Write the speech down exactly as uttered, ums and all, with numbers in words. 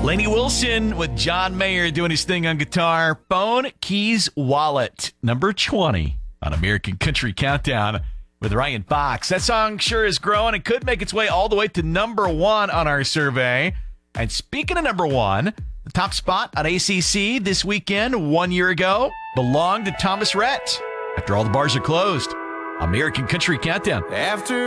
Lainey Wilson with John Mayer doing his thing on guitar. Phone, Keys, Wallet, number twenty on American Country Countdown with Ryan Fox. That song sure is growing and could make its way all the way to number one on our survey. And speaking of number one, the top spot on A C C this weekend, one year ago, belonged to Thomas Rhett. After all the bars are closed, American Country Countdown. After